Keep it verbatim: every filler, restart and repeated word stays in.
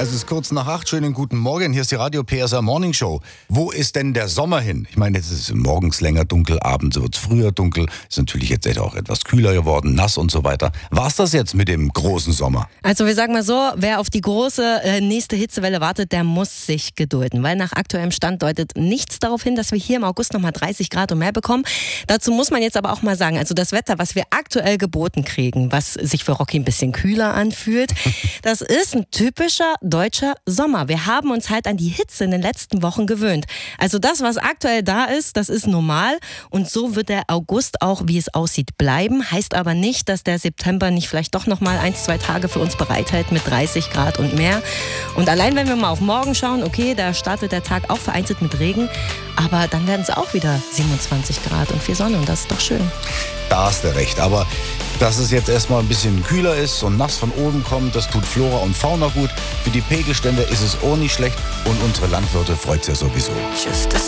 Es ist kurz nach acht. Schönen guten Morgen. Hier ist die Radio P S R Morning Show. Wo ist denn der Sommer hin? Ich meine, jetzt ist es morgens länger dunkel, abends wird es früher dunkel. Ist natürlich jetzt auch etwas kühler geworden, nass und so weiter. War's das jetzt mit dem großen Sommer? Also wir sagen mal so, wer auf die große äh, nächste Hitzewelle wartet, der muss sich gedulden. Weil nach aktuellem Stand deutet nichts darauf hin, dass wir hier im August nochmal dreißig Grad und mehr bekommen. Dazu muss man jetzt aber auch mal sagen, also das Wetter, was wir aktuell geboten kriegen, was sich für Rocky ein bisschen kühler anfühlt, das ist ein typischer deutscher Sommer. Wir haben uns halt an die Hitze in den letzten Wochen gewöhnt. Also das, was aktuell da ist, das ist normal und so wird der August auch, wie es aussieht, bleiben. Heißt aber nicht, dass der September nicht vielleicht doch nochmal ein, zwei Tage für uns bereithält mit dreißig Grad und mehr. Und allein wenn wir mal auf morgen schauen, okay, da startet der Tag auch vereinzelt mit Regen, aber dann werden es auch wieder siebenundzwanzig Grad und viel Sonne und das ist doch schön. Da hast du recht, aber dass es jetzt erstmal ein bisschen kühler ist und nass von oben kommt, das tut Flora und Fauna gut. Für die Pegelstände ist es auch nicht schlecht und unsere Landwirte freut es ja sowieso.